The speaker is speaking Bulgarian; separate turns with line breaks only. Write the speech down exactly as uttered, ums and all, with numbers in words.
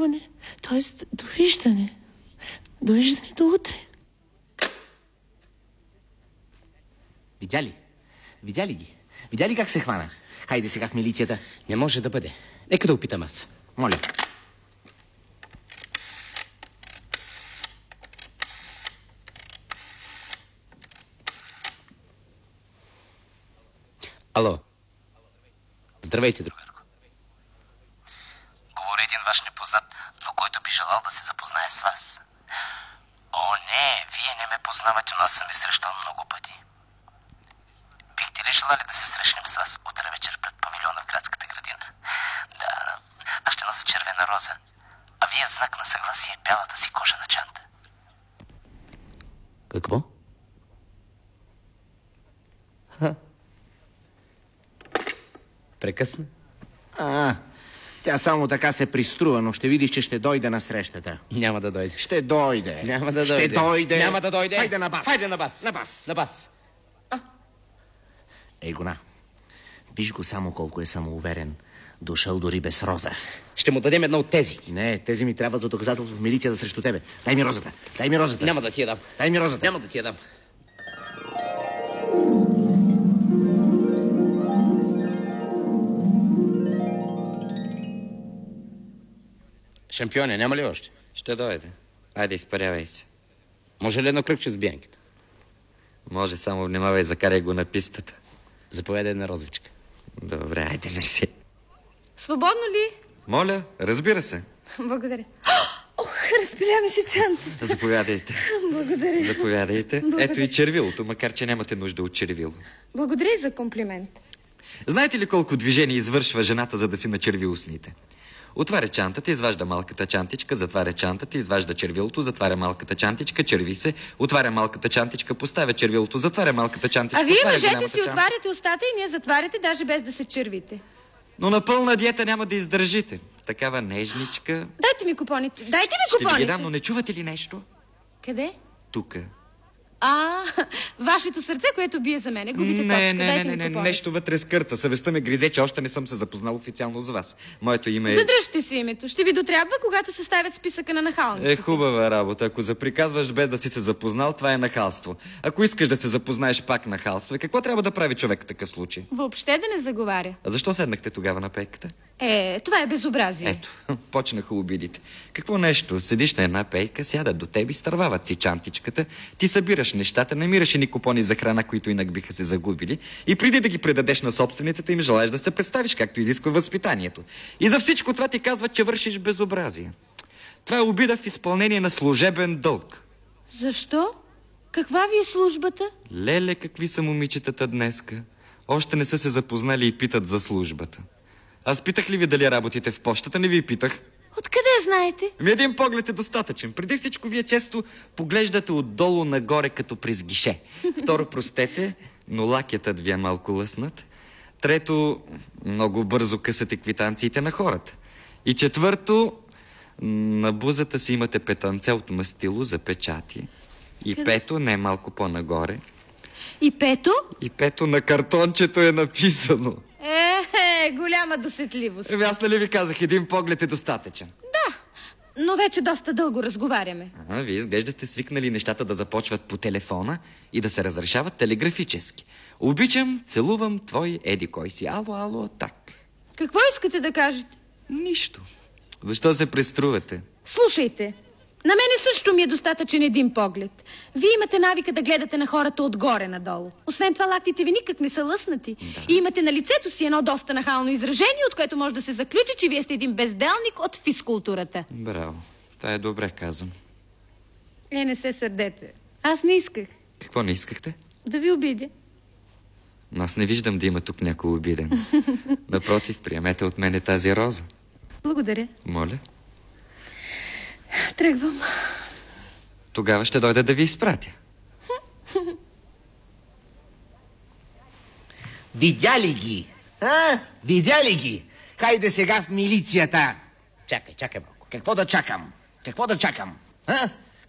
чуване. Тоест, довиждане. Довиждане до утре.
Видя ли? Видя ли ги? Видя ли как се хвана? Хайде сега в милицията.
Не може да бъде. Нека да опитам аз.
Моля.
Ало. Здравейте, другарко.
Говори един ваш непознат, но който би желал да се запознае с вас. О, не, вие не ме познавате, но аз съм ви срещал много пъти. Бихте ли желали да се срещнем с вас утре вечер пред павилиона в градската градина? Да, аз ще нося червена роза, а вие в знак на съгласие бялата си кожена чанта.
Какво? Ха. Прекъсна.
А, тя само така се приструва, но ще видиш, че ще дойде на срещата.
Няма да дойде.
Ще дойде.
Няма да
ще
дойде.
дойде.
Няма да дойде.
Хайде на бас.
Хайде на бас.
На бас.
На бас.
А. Ей, гона. Виж го само колко е самоуверен. Дошъл дори без роза.
Ще му дадем една от тези.
Не, тези ми трябва за доказателство в милицията срещу тебе. Дай ми розата. Дай ми розата.
Няма да ти я дам.
Дай ми розата.
Няма да ти я дам. Шампионе, няма ли още?
Ще дойде. Айде, изпарявай се.
Може ли едно кръгче с бянката?
Може, само внимавай, закарай го на пистата.
Заповядай една розичка.
Добре, айде, мерси.
Свободно ли?
Моля, разбира се.
Благодаря. Ох, разпиля ми се чантата.
Заповядайте.
Благодаря.
Заповядайте.
Благодаря.
Ето и червилото, макар че нямате нужда от червило.
Благодаря и за комплимент.
Знаете ли колко движение извършва жената, за да си начерви устните? Отваря чантата, изважда малката чантичка, затваря чантата, изважда червилото, затваря малката чантичка, черви се, отваря малката чантичка, поставя червилото, затваря малката чантичка.
А вие,
отваря
мъжете, си
голямата
отваряте устата и ние затваряте, даже без да се червите.
Но на пълна диета няма да издържите. Такава нежничка.
Дайте ми купоните. Дайте ми
Ще ви
купоните.
ги дам, но не чувате ли нещо?
Къде?
Тука.
А, вашето сърце, което бие за мене. Губите
Не,
точка.
не,
Дайте
не,
ми
не,
купоните.
нещо вътре скърца. Съвестта ме гризе, че още не съм се запознал официално с вас. Моето име е...
Задръжте си името. Ще ви дотрябва, когато съставят списъка на нахалниците.
Е, хубава работа. Ако заприказваш без да си се запознал, това е нахалство. Ако искаш да се запознаеш, пак нахалство. И какво трябва да прави човек в такъв случай?
Въобще да не заговаря.
А защо седнахте тогава на пейката?
Е, това е безобразие.
Ето, почнаха обидите. Какво нещо? Седиш на една пейка, сядат до тебе, стървават си чантичката, ти събираш нещата, намираш ни купони за храна, които инак биха се загубили, и преди да ги предадеш на собственицата им, желаеш да се представиш, както изисква възпитанието. И за всичко това ти казват, че вършиш безобразие. Това е обида в изпълнение на служебен дълг.
Защо? Каква ви е службата?
Леле, какви са момичетата днеска. Още не са се запознали и питат за службата. Аз питах ли ви дали работите в почтата? Не ви питах.
Откъде знаете?
Ми един поглед е достатъчен. Преди всичко вие често поглеждате отдолу нагоре като през гише. Второ, простете, но лакетът ви е малко лъснат. Трето, много бързо късате квитанциите на хората. И четвърто, на бузата си имате петънце от мастило за печати. И
Къде?
пето, не малко по-нагоре.
И пето?
И пето, на картончето е написано.
Е, голяма досетливост.
Еми, аз нали ви казах, един поглед е достатъчен.
Да, но вече доста дълго разговаряме.
А, вие изглеждате свикнали нещата да започват по телефона и да се разрешават телеграфически. Обичам, целувам твой еди кой си. Ало, ало, так.
Какво искате да кажете?
Нищо. Защо се преструвате?
Слушайте, на мене също ми е достатъчен един поглед. Вие имате навика да гледате на хората отгоре надолу. Освен това, лактите ви никак не са лъснати. Да. И имате на лицето си едно доста нахално изражение, от което може да се заключи, че вие сте един безделник от физкултурата.
Браво. Това е добре казано.
Е, не се сърдете. Аз не исках
Какво не искахте?
да ви обидя.
Но аз не виждам да има тук някой обиден. Напротив, приемете от мене тази роза.
Благодаря.
Моля.
Тръгвам.
Тогава ще дойда да ви изпратя.
Видя ли ги? А? Видя ли ги? Хайде сега в милицията.
Чакай, чакай малко.
Какво да чакам? Какво да чакам? А?